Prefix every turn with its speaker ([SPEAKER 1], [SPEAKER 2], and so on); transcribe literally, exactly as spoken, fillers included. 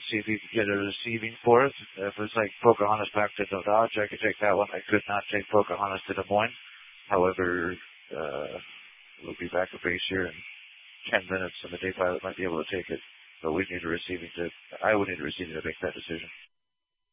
[SPEAKER 1] see if you could get a receiving for it. If it's like Pocahontas back to Dodge, I could take that one. I could not take Pocahontas to Des Moines. However, uh, we'll be back to base here in ten minutes, and the day pilot might be able to take it. But we need a receiving to, I would need a receiving to make that decision.